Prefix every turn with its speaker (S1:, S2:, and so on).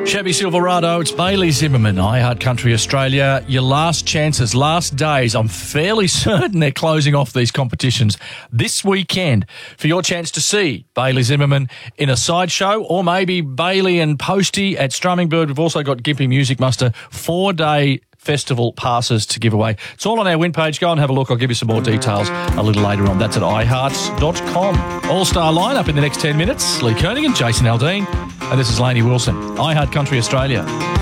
S1: Chevy Silverado, it's Bailey Zimmerman, iHeart Country Australia. Your last chances, last days. I'm fairly certain they're closing off these competitions this weekend for your chance to see Bailey Zimmerman in a sideshow, or maybe Bailey and Posty at Strumming Bird. We've also got Gympie Music Muster 4-day festival passes to give away. It's all on our win page. Go and have a look. I'll give you some more details a little later on. That's at iHearts.com. All-star lineup in the next 10 minutes. Lee Kernaghan, Jason Aldean, and this is Lainey Wilson. iHeart Country Australia.